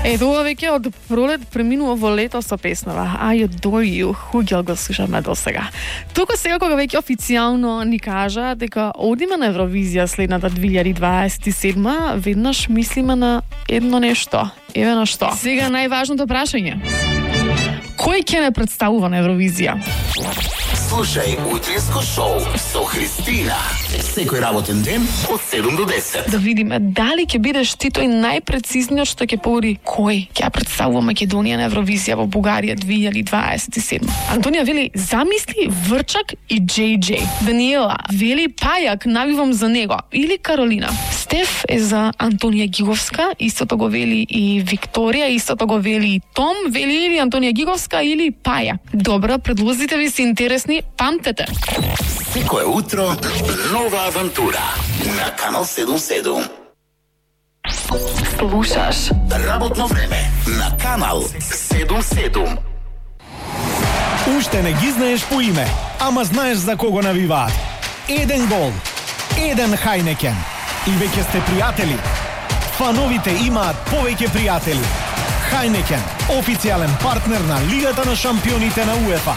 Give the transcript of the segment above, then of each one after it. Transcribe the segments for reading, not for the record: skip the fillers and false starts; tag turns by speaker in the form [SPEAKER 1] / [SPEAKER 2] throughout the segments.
[SPEAKER 1] Ето веќе од пролет преминува во лето со песнава I Adore You, хуѓал го слушаме до сега. Туку сега кога веќе официјално ни кажа дека одиме на Евровизија следната 2027, веднаш мислиме на едно нешто. Еве на што. Сега најважното прашање. Кој ќе не представува на Евровизија?
[SPEAKER 2] Слушај утринско шоу со Христина. Секој работен ден од 7 до 10.
[SPEAKER 1] Да видиме дали ќе бидеш ти тој најпрецизниот што ќе повори кој ќе представува Македонија на Евровизија во Бугарија 2027. Антонија вели замисли Врчак и JJ. Даниела вели Пајак, навивам за него. Или Каролина. Стеф е за Антонија Гиговска, истото го вели и Викторија, истото го вели и Том, вели или Антонија Гиговска или Пајак. Добро, предлозите ви се интересни, памтете.
[SPEAKER 2] Секое утро нова авантура на Канал 77.
[SPEAKER 1] Слушаш
[SPEAKER 2] Работно време на Канал 77.
[SPEAKER 3] Уште не ги знаеш по име, ама знаеш за кого навиваат. Еден гол, еден Хайнекен. И веќе сте пријатели. Фановите имаат повеќе пријатели. Хайнекен, официјален партнер на Лигата на шампионите на УЕФА.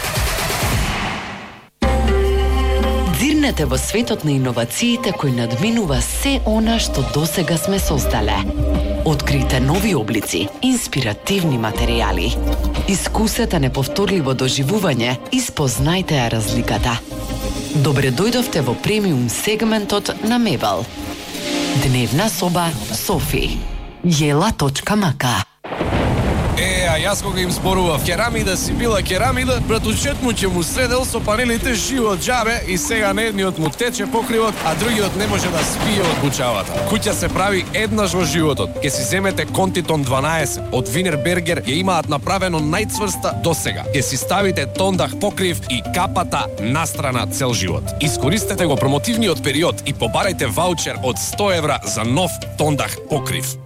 [SPEAKER 4] Дзирнете во светот на иновациите кој надминува се она што досега сме создале. Открите нови облици, инспиративни материјали. Искусете неповторливо доживување и спознајте ја разликата. Добре дојдовте во премиум сегментот на Мебел. Дневна соба Софи. Jela.mk.
[SPEAKER 5] А јас кога им зборував керамида си била керамида, братучет му ќе му средел со панелите живо џабе и сега на едниот му тече покривот, а другиот не може да спие од бучавата. Куќа се прави еднаш во животот. Ке си земете Контитон 12 од Винербергер, ја имаат направено најцврста досега. Ке си ставите тондах покрив и капата настрана цел живот. Искористете го промотивниот период и побарајте ваучер од 100 евра за нов тондах покрив.